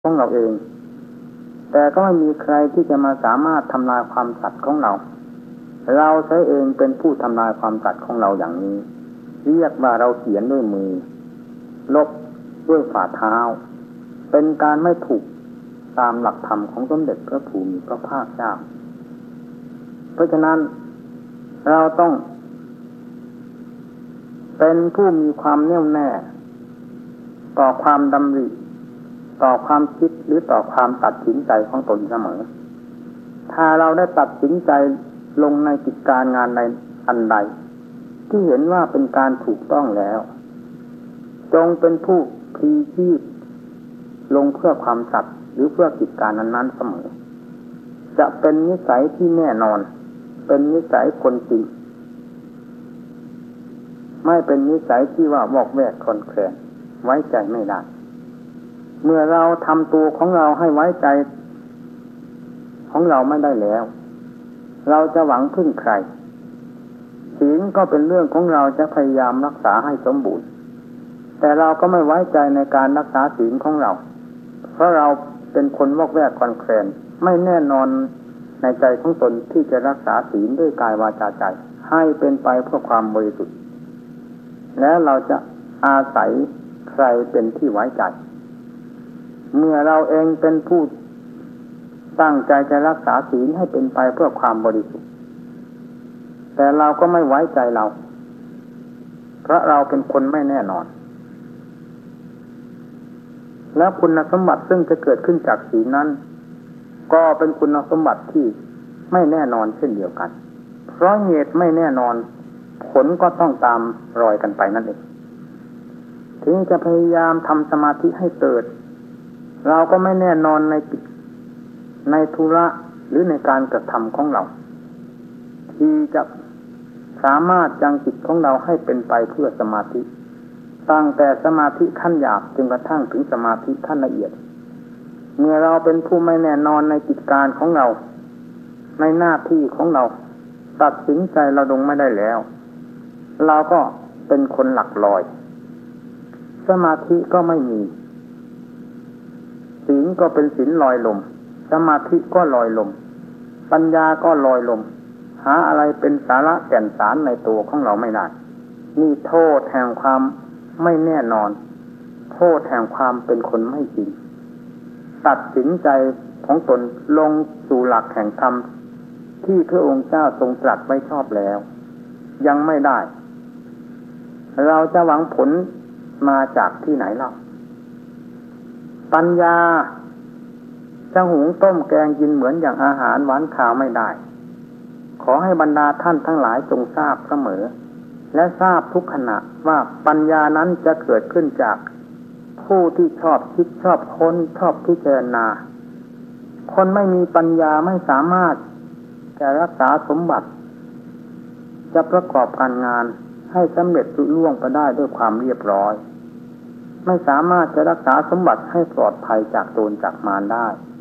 ของเราเองแต่ก็ไม่มีใครที่จะมาสามารถทำลายความสัตย์ของเราใช้เองเป็นผู้ทำลายความสัตย์ของเราอย่างนี้เรียกว่าเราเขียนด้วยมือลบด้วยฝ่าเท้าเป็นการไม่ถูกตามหลักธรรมของสมเด็จพระภูมิพระภาคเจ้าเพราะฉะนั้นเราต้องเป็นผู้มีความแน่วแน่ต่อความดำริต่อความคิดหรือต่อความตัดสินใจของตนเสมอถ้าเราได้ตัดสินใจลงในกิจการงานใดอันใดที่เห็นว่าเป็นการถูกต้องแล้วจงเป็นผู้พลีชีพลงเพื่อความสัตย์หรือเพื่อกิจการนั้นๆเสมอจะเป็นนิสัยที่แน่นอนเป็นนิสัยคนจริงไม่เป็นนิสัยที่ว่าวอกแวกคลอนแคลนไว้ใจไม่ได้เมื่อเราทำตัวของเราให้ไว้ใจของเราไม่ได้แล้วเราจะหวังพึ่งใครศีลก็เป็นเรื่องของเราจะพยายามรักษาให้สมบูรณ์แต่เราก็ไม่ไว้ใจในการรักษาศีลของเราเพราะเราเป็นคนวอกแวกคลอนแคลนไม่แน่นอนในใจของตนที่จะรักษาศีลด้วยกายวาจาใจให้เป็นไปเพื่อความบริสุทธิ์แล้วเราจะอาศัยใครเป็นที่ไว้ใจเมื่อเราเองเป็นผู้ตั้งใจจะรักษาศีลให้เป็นไปเพื่อความบริสุทธิ์แต่เราก็ไม่ไว้ใจเราเพราะเราเป็นคนไม่แน่นอนแล้วคุณสมบัติซึ่งจะเกิดขึ้นจากศีลนั้นก็เป็นคุณสมบัติที่ไม่แน่นอนเช่นเดียวกันเพราะเหตุไม่แน่นอนผลก็ต้องตามรอยกันไปนั่นเองถึงจะพยายามทำสมาธิให้เกิดเราก็ไม่แน่นอนในธุระหรือในการกระทำของเราที่จะสามารถยังจิตของเราให้เป็นไปเพื่อสมาธิตั้งแต่สมาธิขั้นหยาบจนกระทั่งถึงสมาธิขั้นละเอียดเมื่อเราเป็นผู้ไม่แน่นอนในกิจการของเราในหน้าที่ของเราตัดสินใจเราลงไม่ได้แล้วเราก็เป็นคนหลักลอยสมาธิก็ไม่มีศีลก็เป็นศีลลอยลมสมาธิก็ลอยลมปัญญาก็ลอยลมหาอะไรเป็นสาระแก่นสารในตัวของเราไม่ได้นี่โทษแห่งความไม่แน่นอนโทษแห่งความเป็นคนไม่จริงตัดสินใจของตนลงสู่หลักแห่งธรรมที่พระองค์เจ้าทรงตรัสไว้ชอบแล้วยังไม่ได้เราจะหวังผลมาจากที่ไหนเล่าปัญญาจะหุงต้มแกงกินเหมือนอย่างอาหารหวานข้าวไม่ได้ขอให้บรรดาท่านทั้งหลายจงทราบเสมอและทราบทุกขณะว่าปัญญานั้นจะเกิดขึ้นจากผู้ที่ชอบคิดชอบค้นชอบพิจารณาคนไม่มีปัญญาไม่สามารถจะรักษาสมบัติจะประกอบการงานให้สำเร็จลุล่วงไปได้ด้วยความเรียบร้อยไม่สามารถจะรักษาสมบัติให้ปลอดภัยจากโจรจากมารได้